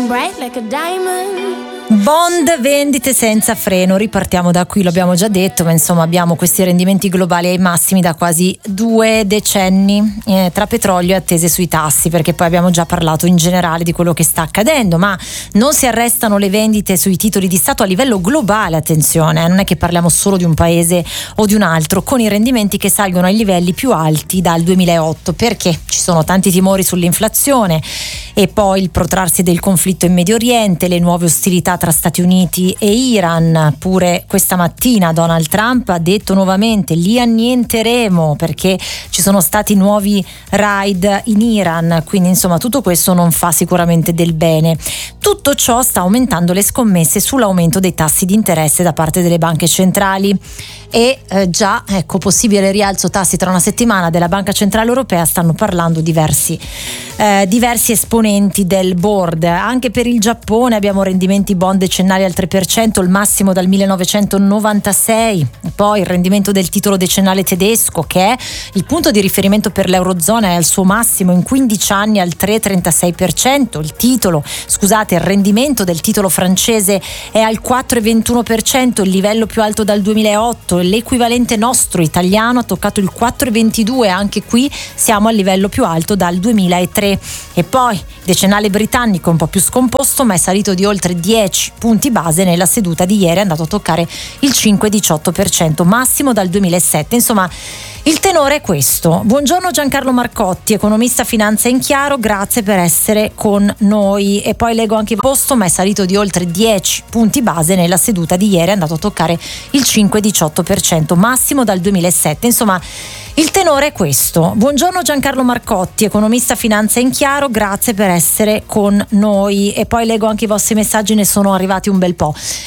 bright like a diamond. Bond, vendite senza freno, ripartiamo da qui, l'abbiamo già detto, ma insomma abbiamo questi rendimenti globali ai massimi da quasi 2 decenni tra petrolio e attese sui tassi, perché poi abbiamo già parlato in generale di quello che sta accadendo, ma non si arrestano le vendite sui titoli di Stato a livello globale, attenzione, non è che parliamo solo di un paese o di un altro, con i rendimenti che salgono ai livelli più alti dal 2008, perché ci sono tanti timori sull'inflazione e poi il protrarsi del conflitto in Medio Oriente, le nuove ostilità tra Stati Uniti e Iran. Pure questa mattina Donald Trump ha detto nuovamente li annienteremo, perché ci sono stati nuovi raid in Iran, quindi insomma tutto questo non fa sicuramente del bene. Tutto ciò sta aumentando le scommesse sull'aumento dei tassi di interesse da parte delle banche centrali e già possibile rialzo tassi tra una settimana della Banca Centrale Europea, stanno parlando diversi esponenti del board. Anche per il Giappone abbiamo rendimenti bond decennali al 3%, il massimo dal 1996. Poi il rendimento del titolo decennale tedesco, che è il punto di riferimento per l'Eurozona, è al suo massimo in 15 anni al 3,36%. Il rendimento del titolo francese è al 4,21%, il livello più alto dal 2008. L'equivalente nostro italiano ha toccato il 4,22%, anche qui siamo al livello più alto dal 2003. E poi decennale britannico un po' più scomposto, ma è salito di oltre 10 punti base nella seduta di ieri, è andato a toccare il 5,18%, massimo dal 2007. Insomma, il tenore è questo. Buongiorno Giancarlo Marcotti, economista Finanza in Chiaro, grazie per essere con noi. E poi leggo anche il posto, ma è salito di oltre 10 punti base nella seduta di ieri, è andato a toccare il 5,18%, massimo dal 2007. Insomma, il tenore è questo. Buongiorno Giancarlo Marcotti, economista Finanza in Chiaro, grazie per essere con noi. E poi leggo anche i vostri messaggi, ne sono arrivati un bel po'.